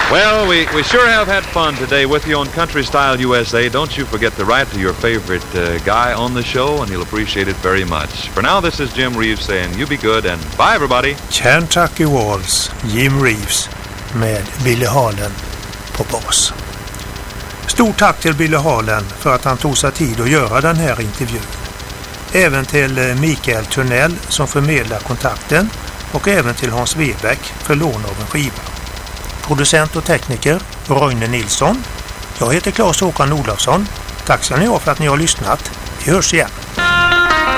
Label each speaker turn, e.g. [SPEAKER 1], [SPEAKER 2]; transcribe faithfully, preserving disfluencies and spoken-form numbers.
[SPEAKER 1] Well, we, we sure have had fun today with you on Country Style U S A. Don't you forget to write to your favorite uh, guy on the show, and he'll appreciate it very much. For now, this is Jim Reeves saying you be good, and bye everybody.
[SPEAKER 2] Kentucky Waltz, Jim Reeves med Billy Halen på bas. Stort tack till Billy Halen för att han tog sig tid att göra den här intervjun. Även till Mikael Tunnell som förmedlar kontakten och även till Hans Webeck för lån av en skiva. Producent och tekniker Roine Nilsson. Jag heter Claes Håkan Olofsson. Tack ska ni ha för att ni har lyssnat. Vi hörs igen.